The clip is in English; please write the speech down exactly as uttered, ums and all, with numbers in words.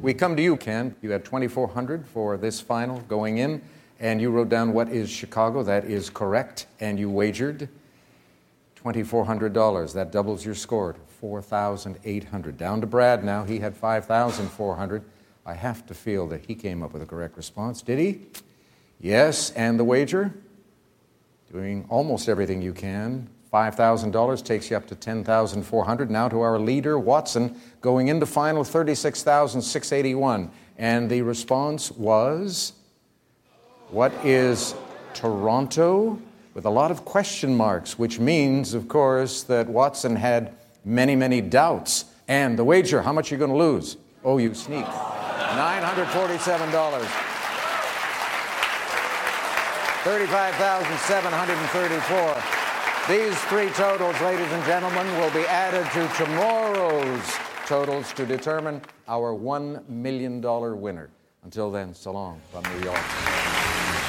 We come to you, Ken. You had twenty-four hundred dollars for this final going in, and you wrote down what is Chicago. That is correct, and you wagered twenty-four hundred dollars. That doubles your score to four thousand eight hundred dollars. Down to Brad now. He had five thousand four hundred dollars. I have to feel that he came up with a correct response. Did he? Yes, and the wager? Doing almost everything you can. five thousand dollars takes you up to ten thousand four hundred dollars. Now to our leader, Watson, going into final thirty-six thousand six hundred eighty-one dollars. And the response was, what is Toronto? With a lot of question marks, which means, of course, that Watson had many, many doubts. And the wager, how much are you going to lose? Oh, you sneak. nine hundred forty-seven dollars. thirty-five thousand seven hundred thirty-four dollars. These three totals, ladies and gentlemen, will be added to tomorrow's totals to determine our one million dollars winner. Until then, so long from New York.